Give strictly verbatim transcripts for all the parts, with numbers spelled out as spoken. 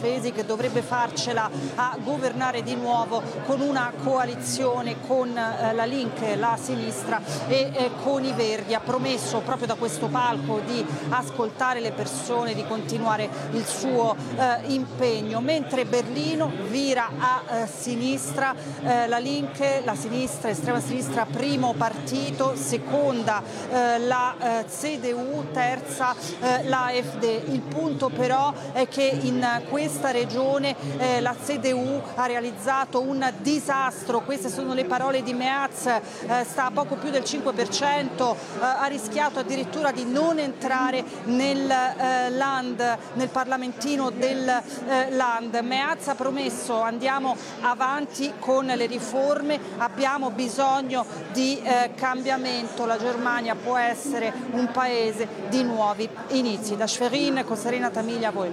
difesi, che dovrebbe farcela a governare di nuovo con una coalizione con eh, la Link, la sinistra e eh, con i Verdi. Ha promesso proprio da questo palco di ascoltare le persone, di continuare il suo eh, impegno, mentre Berlino vira a eh, sinistra, eh, la Link, la sinistra, estrema sinistra, primo partito, seconda eh, la eh, C D U, terza eh, la AfD. Il punto però è che in questa regione eh, la C D U ha realizzato un disastro, queste sono le parole di Meaz, eh, sta a poco più del cinque per cento, eh, ha rischiato addirittura di non entrare nel eh, Land, nel parlamentino del eh, Land. Meaz ha promesso: andiamo avanti con le riforme, abbiamo bisogno di eh, cambiamento, la Germania può essere un paese di nuovi inizi. Da Schwerin con Serena Tamiglia, a voi.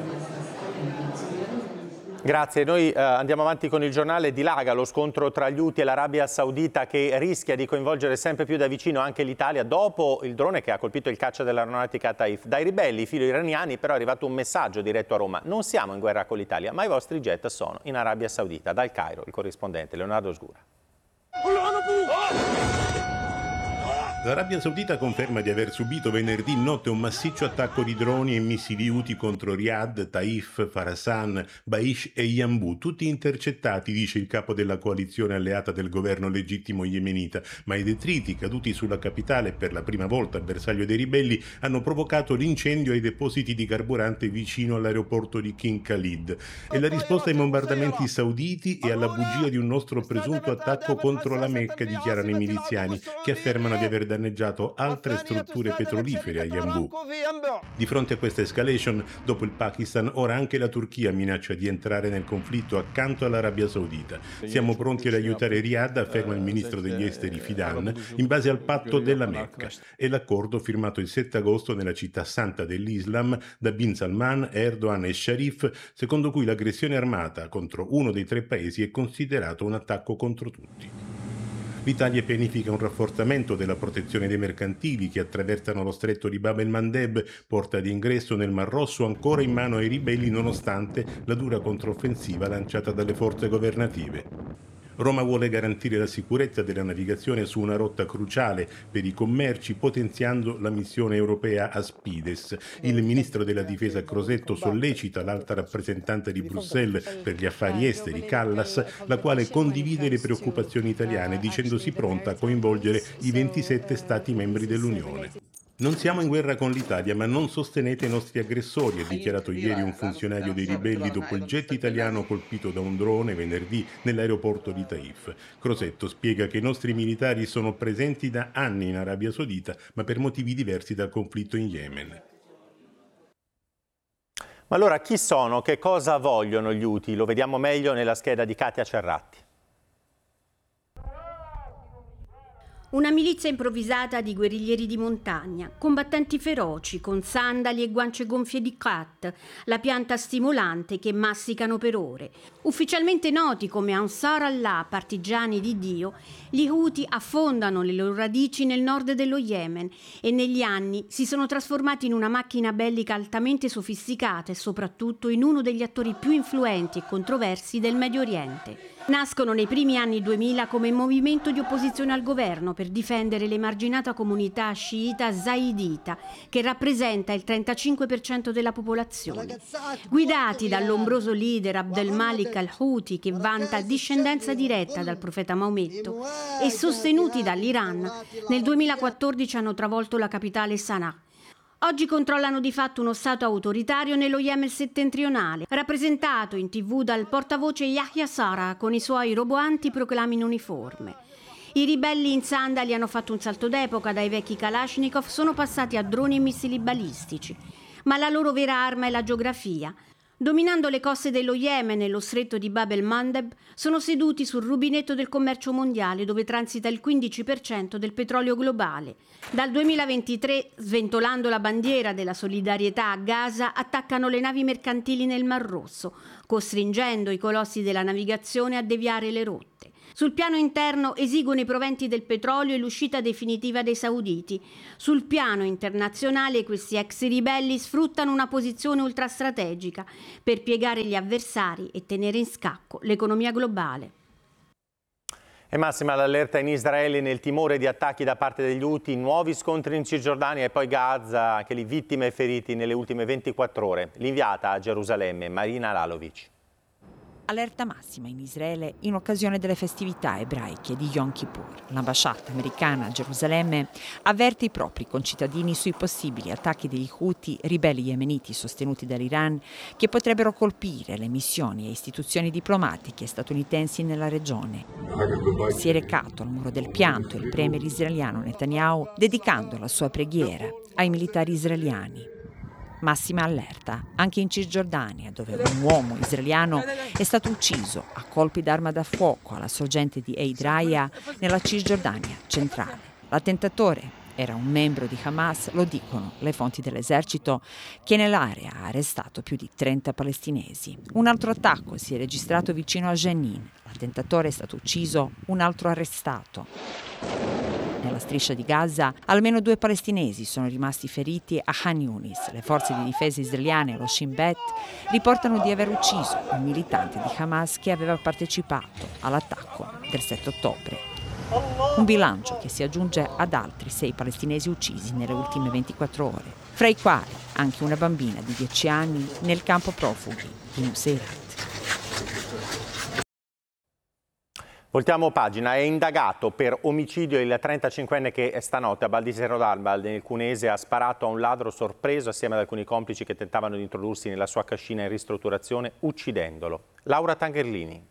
Grazie, noi eh, andiamo avanti con il giornale. Dilaga lo scontro tra gli Houthi e l'Arabia Saudita, che rischia di coinvolgere sempre più da vicino anche l'Italia dopo il drone che ha colpito il caccia dell'aeronautica a Taif. Dai ribelli filo-iraniani però è arrivato un messaggio diretto a Roma: non siamo in guerra con l'Italia, ma i vostri jet sono in Arabia Saudita. Dal Cairo il corrispondente Leonardo Sgura. L'Arabia Saudita conferma di aver subito venerdì notte un massiccio attacco di droni e missili Houthi contro Riyadh, Taif, Farasan, Baish e Yanbu, tutti intercettati, dice il capo della coalizione alleata del governo legittimo yemenita, ma i detriti caduti sulla capitale per la prima volta bersaglio dei ribelli hanno provocato l'incendio ai depositi di carburante vicino all'aeroporto di King Khalid. È la risposta ai bombardamenti sauditi e alla bugia di un nostro presunto attacco contro la Mecca, dichiarano i miliziani, che affermano di aver danneggiato altre strutture petrolifere a Yanbu. Di fronte a questa escalation, dopo il Pakistan, ora anche la Turchia minaccia di entrare nel conflitto accanto all'Arabia Saudita. Siamo pronti ad aiutare Riyadh, afferma il ministro degli esteri Fidan, in base al patto della Mecca. È l'accordo firmato il sette agosto nella città santa dell'Islam da Bin Salman, Erdogan e Sharif, secondo cui l'aggressione armata contro uno dei tre paesi è considerato un attacco contro tutti. L'Italia pianifica un rafforzamento della protezione dei mercantili che attraversano lo stretto di Bab el-Mandeb, porta di ingresso nel Mar Rosso ancora in mano ai ribelli nonostante la dura controffensiva lanciata dalle forze governative. Roma vuole garantire la sicurezza della navigazione su una rotta cruciale per i commerci, potenziando la missione europea Aspides. Il ministro della difesa Crosetto sollecita l'alta rappresentante di Bruxelles per gli affari esteri, Callas, la quale condivide le preoccupazioni italiane, dicendosi pronta a coinvolgere i ventisette Stati membri dell'Unione. Non siamo in guerra con l'Italia, ma non sostenete i nostri aggressori, ha dichiarato ieri un funzionario dei ribelli dopo il jet italiano colpito da un drone venerdì nell'aeroporto di Taif. Crosetto spiega che i nostri militari sono presenti da anni in Arabia Saudita, ma per motivi diversi dal conflitto in Yemen. Ma allora chi sono? Che cosa vogliono gli Houthi? Lo vediamo meglio nella scheda di Katia Cerratti. Una milizia improvvisata di guerriglieri di montagna, combattenti feroci con sandali e guance gonfie di khat, la pianta stimolante che massicano per ore. Ufficialmente noti come Ansar Allah, partigiani di Dio, gli Houthi affondano le loro radici nel nord dello Yemen e negli anni si sono trasformati in una macchina bellica altamente sofisticata e soprattutto in uno degli attori più influenti e controversi del Medio Oriente. Nascono nei primi anni duemila come movimento di opposizione al governo per difendere l'emarginata comunità sciita zaidita, che rappresenta il trentacinque per cento della popolazione. Guidati dall'ombroso leader Abdel Malik al-Houthi, che vanta discendenza diretta dal profeta Maometto, e sostenuti dall'Iran, nel duemilaquattordici hanno travolto la capitale Sana'a. Oggi controllano di fatto uno stato autoritario nello Yemen settentrionale, rappresentato in tivù dal portavoce Yahya Sara con i suoi roboanti proclami in uniforme. I ribelli in sandali hanno fatto un salto d'epoca, dai vecchi Kalashnikov sono passati a droni e missili balistici, ma la loro vera arma è la geografia. Dominando le coste dello Yemen e lo stretto di Bab el-Mandeb, sono seduti sul rubinetto del commercio mondiale, dove transita il quindici per cento del petrolio globale. Dal duemilaventitré, sventolando la bandiera della solidarietà a Gaza, attaccano le navi mercantili nel Mar Rosso, costringendo i colossi della navigazione a deviare le rotte. Sul piano interno esigono i proventi del petrolio e l'uscita definitiva dei sauditi. Sul piano internazionale questi ex ribelli sfruttano una posizione ultrastrategica per piegare gli avversari e tenere in scacco l'economia globale. E massima l'allerta in Israele nel timore di attacchi da parte degli Houthi, nuovi scontri in Cisgiordania e poi Gaza, anche lì vittime e feriti nelle ultime ventiquattro ore. L'inviata a Gerusalemme, Marina Lalovic. Allerta massima in Israele in occasione delle festività ebraiche di Yom Kippur. L'ambasciata americana a Gerusalemme avverte i propri concittadini sui possibili attacchi degli Houthi, ribelli yemeniti sostenuti dall'Iran, che potrebbero colpire le missioni e istituzioni diplomatiche statunitensi nella regione. Si è recato al Muro del Pianto il premier israeliano Netanyahu, dedicando la sua preghiera ai militari israeliani. Massima allerta anche in Cisgiordania, dove un uomo israeliano è stato ucciso a colpi d'arma da fuoco alla sorgente di Eid Raya nella Cisgiordania centrale. L'attentatore era un membro di Hamas, lo dicono le fonti dell'esercito, che nell'area ha arrestato più di trenta palestinesi. Un altro attacco si è registrato vicino a Jenin. L'attentatore è stato ucciso, un altro arrestato. Nella striscia di Gaza, almeno due palestinesi sono rimasti feriti a Khan Yunis. Le forze di difesa israeliane, lo Shin Bet, riportano di aver ucciso un militante di Hamas che aveva partecipato all'attacco del sette ottobre. Un bilancio che si aggiunge ad altri sei palestinesi uccisi nelle ultime ventiquattro ore, fra i quali anche una bambina di dieci anni nel campo profughi di Nuseirat. Voltiamo pagina. È indagato per omicidio il trentacinquenne che stanotte a Baldisero d'Alba nel Cunese ha sparato a un ladro sorpreso assieme ad alcuni complici che tentavano di introdursi nella sua cascina in ristrutturazione, uccidendolo. Laura Tangherlini.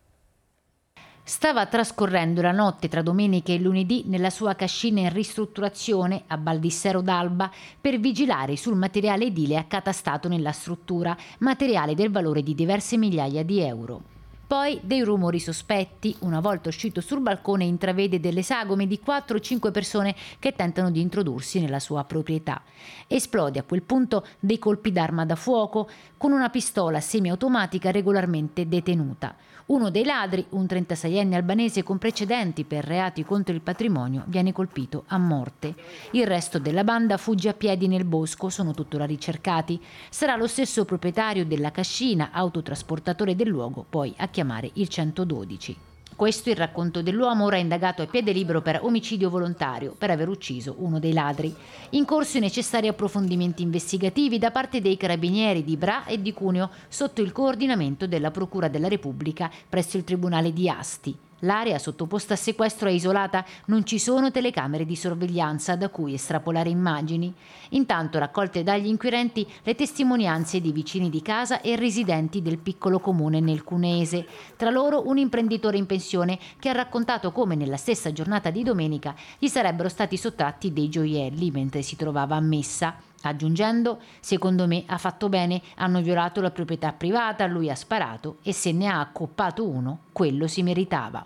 Stava trascorrendo la notte tra domenica e lunedì nella sua cascina in ristrutturazione a Baldissero d'Alba per vigilare sul materiale edile accatastato nella struttura, materiale del valore di diverse migliaia di euro. Poi dei rumori sospetti. Una volta uscito sul balcone intravede delle sagome di quattro o cinque persone che tentano di introdursi nella sua proprietà. Esplode a quel punto dei colpi d'arma da fuoco con una pistola semiautomatica regolarmente detenuta. Uno dei ladri, un trentaseienne albanese con precedenti per reati contro il patrimonio, viene colpito a morte. Il resto della banda fugge a piedi nel bosco, sono tuttora ricercati. Sarà lo stesso proprietario della cascina, autotrasportatore del luogo, poi a chiamare il centododici. Questo è il racconto dell'uomo ora indagato a piede libero per omicidio volontario per aver ucciso uno dei ladri. In corso i necessari approfondimenti investigativi da parte dei carabinieri di Bra e di Cuneo sotto il coordinamento della Procura della Repubblica presso il Tribunale di Asti. L'area sottoposta a sequestro è isolata, non ci sono telecamere di sorveglianza da cui estrapolare immagini. Intanto raccolte dagli inquirenti le testimonianze di vicini di casa e residenti del piccolo comune nel Cuneese. Tra loro un imprenditore in pensione che ha raccontato come nella stessa giornata di domenica gli sarebbero stati sottratti dei gioielli mentre si trovava a messa. Aggiungendo, secondo me ha fatto bene, hanno violato la proprietà privata, lui ha sparato e se ne ha accoppato uno, quello si meritava.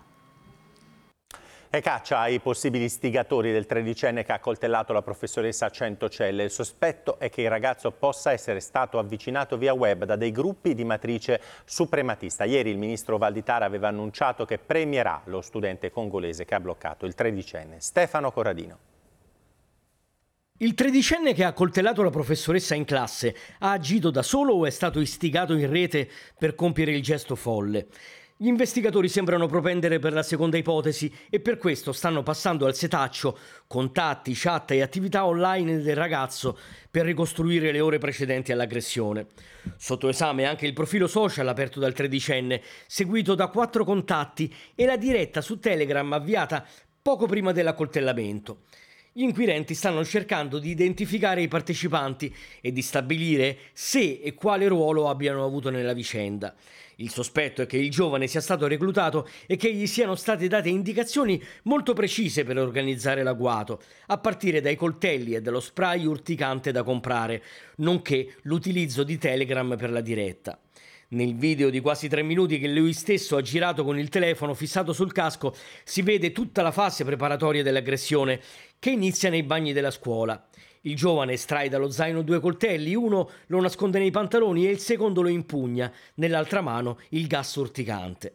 E caccia ai possibili istigatori del tredicenne che ha accoltellato la professoressa a Centocelle. Il sospetto è che il ragazzo possa essere stato avvicinato via web da dei gruppi di matrice suprematista. Ieri il ministro Valditara aveva annunciato che premierà lo studente congolese che ha bloccato il tredicenne. Stefano Corradino. Il tredicenne che ha accoltellato la professoressa in classe ha agito da solo o è stato istigato in rete per compiere il gesto folle? Gli investigatori sembrano propendere per la seconda ipotesi e per questo stanno passando al setaccio contatti, chat e attività online del ragazzo per ricostruire le ore precedenti all'aggressione. Sotto esame anche il profilo social aperto dal tredicenne, seguito da quattro contatti e la diretta su Telegram avviata poco prima dell'accoltellamento. Gli inquirenti stanno cercando di identificare i partecipanti e di stabilire se e quale ruolo abbiano avuto nella vicenda. Il sospetto è che il giovane sia stato reclutato e che gli siano state date indicazioni molto precise per organizzare l'agguato, a partire dai coltelli e dallo spray urticante da comprare, nonché l'utilizzo di Telegram per la diretta. Nel video di quasi tre minuti che lui stesso ha girato con il telefono fissato sul casco si vede tutta la fase preparatoria dell'aggressione che inizia nei bagni della scuola. Il giovane estrae dallo zaino due coltelli, uno lo nasconde nei pantaloni e il secondo lo impugna, nell'altra mano il gas urticante.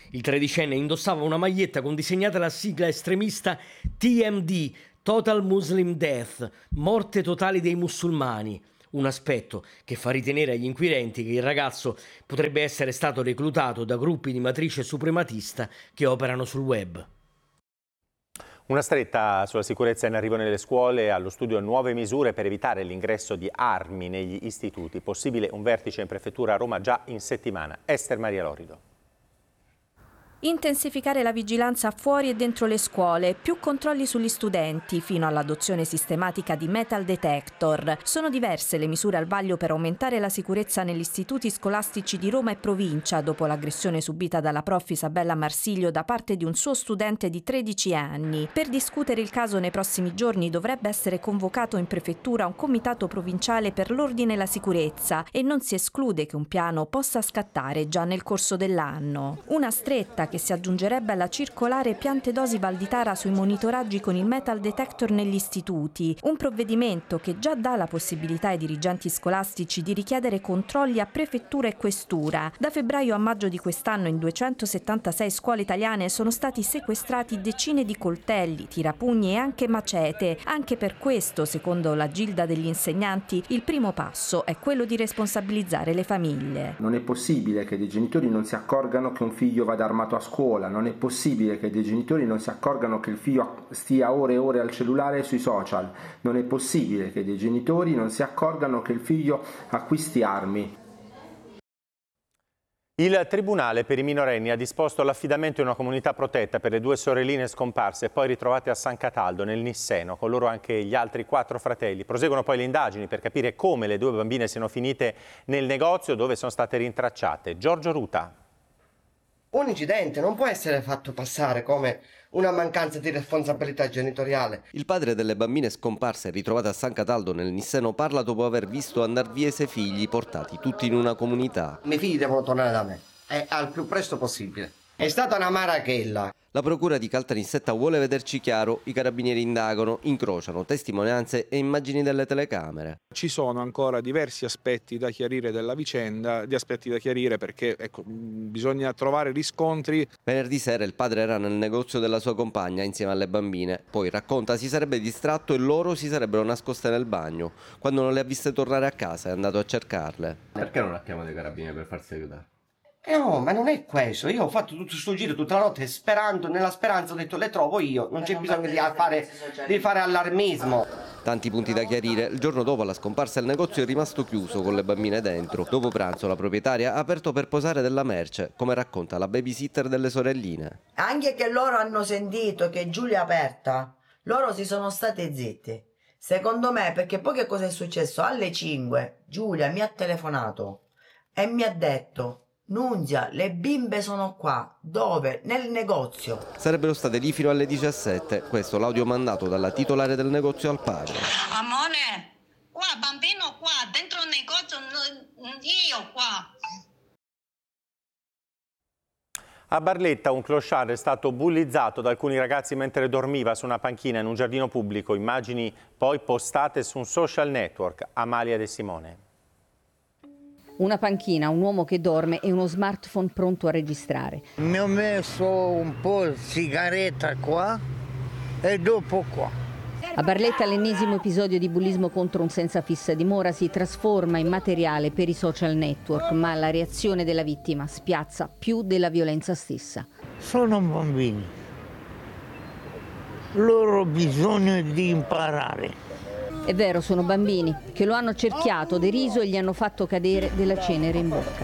Il tredicenne indossava una maglietta con disegnata la sigla estremista T M D, Total Muslim Death, morte totale dei musulmani. Un aspetto che fa ritenere agli inquirenti che il ragazzo potrebbe essere stato reclutato da gruppi di matrice suprematista che operano sul web. Una stretta sulla sicurezza in arrivo nelle scuole, allo studio nuove misure per evitare l'ingresso di armi negli istituti. Possibile un vertice in prefettura a Roma già in settimana. Ester Maria Lorido. Intensificare la vigilanza fuori e dentro le scuole, più controlli sugli studenti, fino all'adozione sistematica di metal detector. Sono diverse le misure al vaglio per aumentare la sicurezza negli istituti scolastici di Roma e provincia, dopo l'aggressione subita dalla prof Isabella Marsiglio da parte di un suo studente di tredici anni. Per discutere il caso nei prossimi giorni dovrebbe essere convocato in prefettura un comitato provinciale per l'ordine e la sicurezza e non si esclude che un piano possa scattare già nel corso dell'anno. Una stretta che si aggiungerebbe alla circolare Piante Dosi Valditara sui monitoraggi con il metal detector negli istituti, un provvedimento che già dà la possibilità ai dirigenti scolastici di richiedere controlli a prefettura e questura. Da febbraio a maggio di quest'anno in duecentosettantasei scuole italiane sono stati sequestrati decine di coltelli, tirapugni e anche macete. Anche per questo, secondo la Gilda degli insegnanti, il primo passo è quello di responsabilizzare le famiglie. Non è possibile che dei genitori non si accorgano che un figlio vada armato a scuola, non è possibile che dei genitori non si accorgano che il figlio stia ore e ore al cellulare e sui social, non è possibile che dei genitori non si accorgano che il figlio acquisti armi. Il Tribunale per i minorenni ha disposto l'affidamento in una comunità protetta per le due sorelline scomparse e poi ritrovate a San Cataldo, nel Nisseno, con loro anche gli altri quattro fratelli. Proseguono poi le indagini per capire come le due bambine siano finite nel negozio dove sono state rintracciate. Giorgio Ruta. Un incidente non può essere fatto passare come una mancanza di responsabilità genitoriale. Il padre delle bambine scomparse e ritrovate a San Cataldo nel Nisseno parla dopo aver visto andar via i sei figli portati tutti in una comunità. I miei figli devono tornare da me e al più presto possibile. È stata una marachella. La procura di Caltanissetta vuole vederci chiaro, i carabinieri indagano, incrociano testimonianze e immagini delle telecamere. Ci sono ancora diversi aspetti da chiarire della vicenda, di aspetti da chiarire perché ecco, bisogna trovare riscontri. Venerdì sera il padre era nel negozio della sua compagna insieme alle bambine, poi racconta si sarebbe distratto e loro si sarebbero nascoste nel bagno. Quando non le ha viste tornare a casa è andato a cercarle. Perché non ha chiamato i carabinieri per farsi aiutare? No, ma non è questo. Io ho fatto tutto questo giro tutta la notte sperando, nella speranza ho detto le trovo io, non c'è bisogno di fare, di fare allarmismo. Tanti punti da chiarire. Il giorno dopo la scomparsa il negozio è rimasto chiuso con le bambine dentro. Dopo pranzo la proprietaria ha aperto per posare della merce, come racconta la babysitter delle sorelline. Anche che loro hanno sentito che Giulia è aperta, loro si sono state zitte. Secondo me, perché poi che cosa è successo? Alle cinque Giulia mi ha telefonato e mi ha detto: Nunzia, le bimbe sono qua. Dove? Nel negozio. Sarebbero state lì fino alle diciassette. Questo l'audio mandato dalla titolare del negozio al padre. Amore, qua bambino qua, dentro il negozio, io qua. A Barletta un clochard è stato bullizzato da alcuni ragazzi mentre dormiva su una panchina in un giardino pubblico. Immagini poi postate su un social network. Amalia De Simone. Una panchina, un uomo che dorme e uno smartphone pronto a registrare. Mi ho messo un po' di sigaretta qua e dopo qua. A Barletta l'ennesimo episodio di bullismo contro un senza fissa dimora si trasforma in materiale per i social network, ma la reazione della vittima spiazza più della violenza stessa. Sono bambini. Loro hanno bisogno di imparare. È vero, sono bambini che lo hanno cerchiato, deriso e gli hanno fatto cadere della cenere in bocca.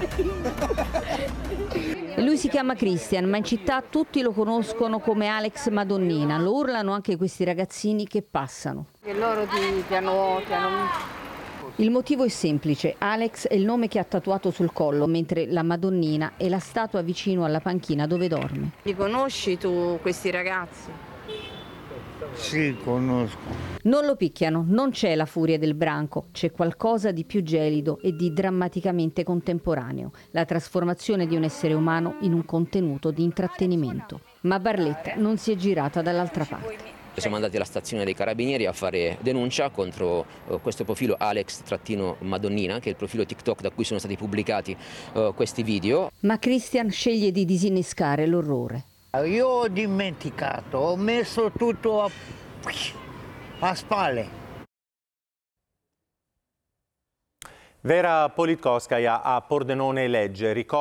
E lui si chiama Christian, ma in città tutti lo conoscono come Alex Madonnina. Lo urlano anche questi ragazzini che passano. E loro ti, ti, hanno, ti hanno... Il motivo è semplice. Alex è il nome che ha tatuato sul collo, mentre la Madonnina è la statua vicino alla panchina dove dorme. Li conosci tu questi ragazzi? Sì, conosco. Non lo picchiano, non c'è la furia del branco, c'è qualcosa di più gelido e di drammaticamente contemporaneo, la trasformazione di un essere umano in un contenuto di intrattenimento. Ma Barletta non si è girata dall'altra parte. Siamo andati alla stazione dei Carabinieri a fare denuncia contro uh, questo profilo Alex-Madonnina, che è il profilo TikTok da cui sono stati pubblicati uh, questi video. Ma Christian sceglie di disinnescare l'orrore. Io ho dimenticato, ho messo tutto a, a spalle. Vera Politkovskaja a Pordenone legge.